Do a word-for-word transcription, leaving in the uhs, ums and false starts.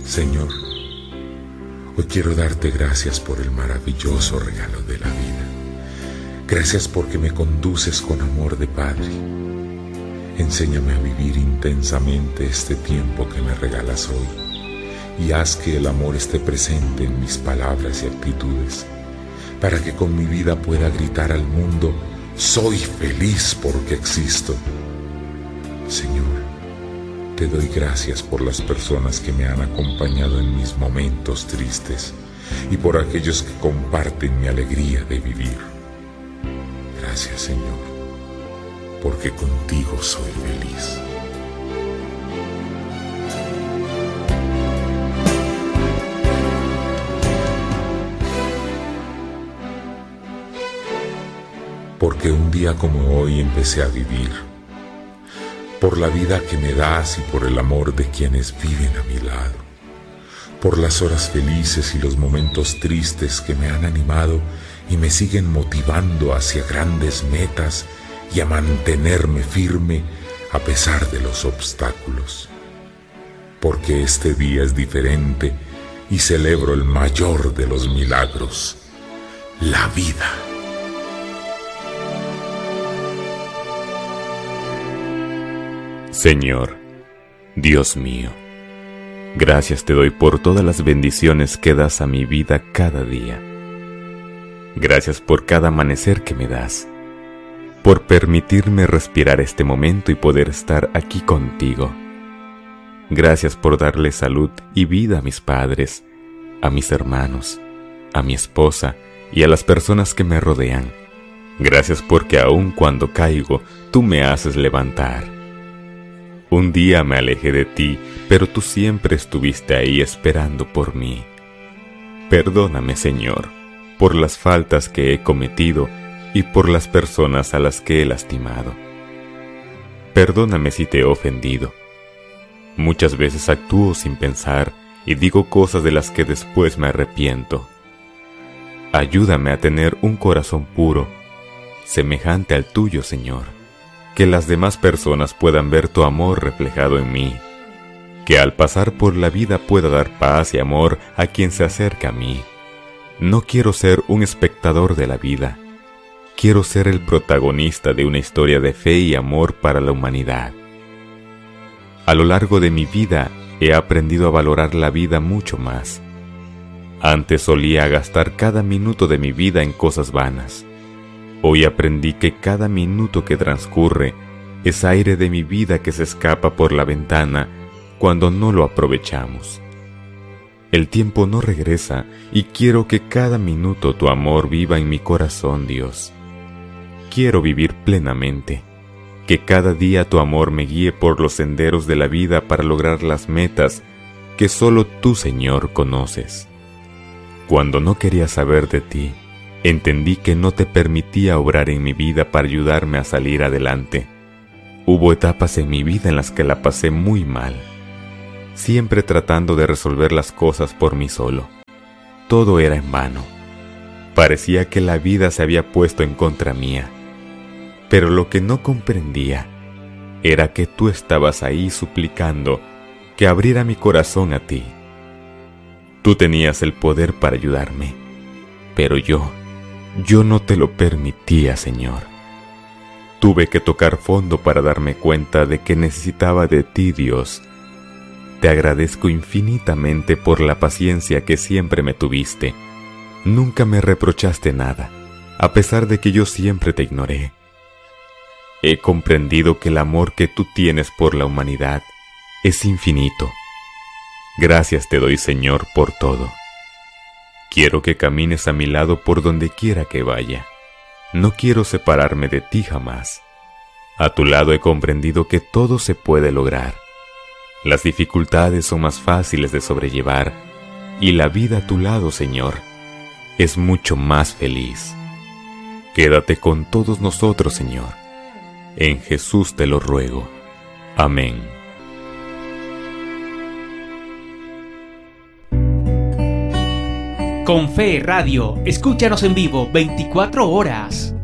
Señor, hoy quiero darte gracias por el maravilloso regalo de la vida. Gracias porque me conduces con amor de Padre. Enséñame a vivir intensamente este tiempo que me regalas hoy y haz que el amor esté presente en mis palabras y actitudes, para que con mi vida pueda gritar al mundo: soy feliz porque existo. Señor, te doy gracias por las personas que me han acompañado en mis momentos tristes y por aquellos que comparten mi alegría de vivir. Gracias, Señor, porque contigo soy feliz. Porque un día como hoy empecé a vivir, por la vida que me das y por el amor de quienes viven a mi lado, por las horas felices y los momentos tristes que me han animado y me siguen motivando hacia grandes metas y a mantenerme firme a pesar de los obstáculos. Porque este día es diferente y celebro el mayor de los milagros, la vida. Señor, Dios mío, gracias te doy por todas las bendiciones que das a mi vida cada día. Gracias por cada amanecer que me das, por permitirme respirar este momento y poder estar aquí contigo. Gracias por darle salud y vida a mis padres, a mis hermanos, a mi esposa y a las personas que me rodean. Gracias porque aun cuando caigo, tú me haces levantar. Un día me alejé de ti, pero tú siempre estuviste ahí esperando por mí. Perdóname, Señor, por las faltas que he cometido y por las personas a las que he lastimado. Perdóname si te he ofendido. Muchas veces actúo sin pensar y digo cosas de las que después me arrepiento. Ayúdame a tener un corazón puro, semejante al tuyo, Señor. Que las demás personas puedan ver tu amor reflejado en mí. Que al pasar por la vida pueda dar paz y amor a quien se acerca a mí. No quiero ser un espectador de la vida. Quiero ser el protagonista de una historia de fe y amor para la humanidad. A lo largo de mi vida he aprendido a valorar la vida mucho más. Antes solía gastar cada minuto de mi vida en cosas vanas. Hoy aprendí que cada minuto que transcurre es aire de mi vida que se escapa por la ventana cuando no lo aprovechamos. El tiempo no regresa y quiero que cada minuto tu amor viva en mi corazón, Dios. Quiero vivir plenamente, que cada día tu amor me guíe por los senderos de la vida para lograr las metas que solo tú, Señor, conoces. Cuando no quería saber de ti, entendí que no te permitía obrar en mi vida para ayudarme a salir adelante. Hubo etapas en mi vida en las que la pasé muy mal, siempre tratando de resolver las cosas por mí solo. Todo era en vano. Parecía que la vida se había puesto en contra mía. Pero lo que no comprendía era que tú estabas ahí suplicando que abriera mi corazón a ti. Tú tenías el poder para ayudarme, pero yo Yo no te lo permitía, Señor. Tuve que tocar fondo para darme cuenta de que necesitaba de ti, Dios. Te agradezco infinitamente por la paciencia que siempre me tuviste. Nunca me reprochaste nada, a pesar de que yo siempre te ignoré. He comprendido que el amor que tú tienes por la humanidad es infinito. Gracias te doy, Señor, por todo. Quiero que camines a mi lado por donde quiera que vaya. No quiero separarme de ti jamás. A tu lado he comprendido que todo se puede lograr. Las dificultades son más fáciles de sobrellevar y la vida a tu lado, Señor, es mucho más feliz. Quédate con todos nosotros, Señor. En Jesús te lo ruego. Amén. Con Fe Radio, escúchanos en vivo veinticuatro horas.